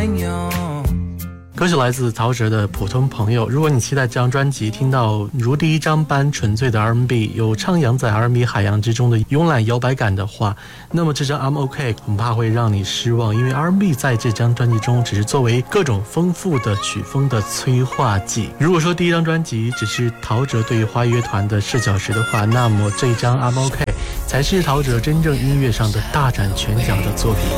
歌曲来自陶喆的《普通朋友》。如果你期待这张专辑听到如第一张般纯粹的 R&B， 有徜徉在 R&B 海洋之中的慵懒摇摆感的话，那么这张 I'm OK 恐怕会让你失望，因为 R&B 在这张专辑中只是作为各种丰富的曲风的催化剂。如果说第一张专辑只是陶喆对于花乐团的视角时的话，那么这张 I'm OK 才是陶喆真正音乐上的大展拳脚的作品。